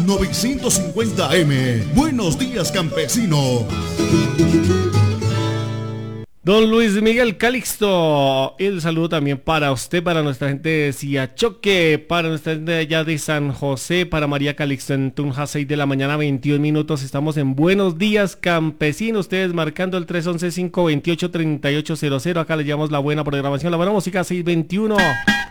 950M. Buenos días, campesino. Don Luis Miguel Calixto, el saludo también para usted, para nuestra gente de Siachoque, para nuestra gente de allá de San José, para María Calixto en Tunja, 6 de la mañana, 21 minutos. Estamos en Buenos Días, campesino. Ustedes marcando el 311-528-3800. Acá les llevamos la buena programación, la buena música, 621.